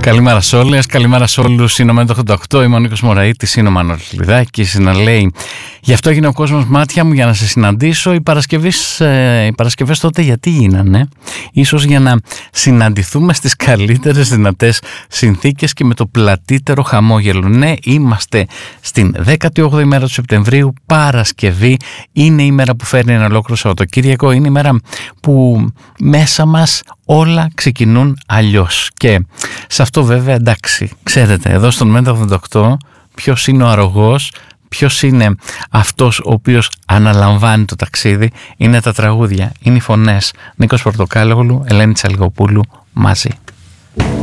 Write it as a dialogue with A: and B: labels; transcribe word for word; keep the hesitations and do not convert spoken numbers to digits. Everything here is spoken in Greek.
A: Καλημέρα σε όλες, καλημέρα σε όλους. Είναι ο Μέτοχο ογδόντα οκτώ, είμαι ο Νίκος Μωραΐτης, είναι ο Μάνος Λιδάκης, να λέει γι' αυτό έγινε ο κόσμος μάτια μου για να σε συναντήσω. Οι Παρασκευές, ε, οι Παρασκευές τότε γιατί γίνανε? Ίσως για να συναντηθούμε στις καλύτερες δυνατές συνθήκες και με το πλατύτερο χαμόγελο. Ναι, είμαστε στην δέκατη όγδοη μέρα του Σεπτεμβρίου, Παρασκευή. Είναι η μέρα που φέρνει ένα ολόκληρο Σαββατοκύριακο. Είναι η μέρα που μέσα μας όλα ξεκινούν αλλιώς. Και σε αυτό βέβαια εντάξει, ξέρετε, εδώ στον Μέτοχο ογδόντα οκτώ ποιος είναι ο αρρωγός, ποιος είναι αυτός ο οποίος αναλαμβάνει το ταξίδι? Είναι τα τραγούδια, είναι οι φωνές. Νίκος Πορτοκάλογλου, Ελένη Τσαλιγοπούλου μαζί.